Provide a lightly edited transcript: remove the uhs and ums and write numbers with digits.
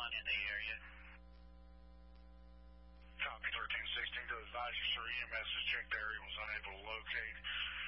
in the area. Copy 1316 to advise you, sir. EMS has checked the area, was unable to locate